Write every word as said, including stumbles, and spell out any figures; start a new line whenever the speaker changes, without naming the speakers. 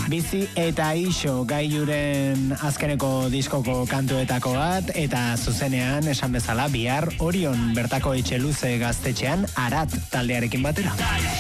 Bizi eta Ixo gailuren azkeneko diskoko kantuetako bat, eta zuzenean esan bezala bihar Orion bertako etxe luze gaztetxean Arat taldearekin batera.